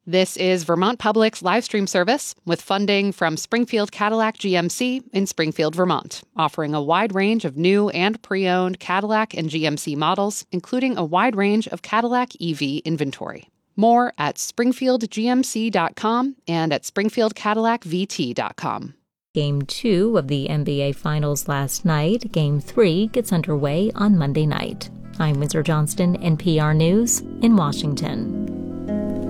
This is Vermont Public's live stream service with funding from Springfield Cadillac GMC in Springfield, Vermont, offering a wide range of new and pre-owned Cadillac and GMC models, including a wide range of Cadillac EV inventory. More at springfieldgmc.com and at springfieldcadillacvt.com. Game 2 of the NBA Finals last night. Game 3 gets underway on Monday night. I'm Windsor Johnston, NPR News in Washington.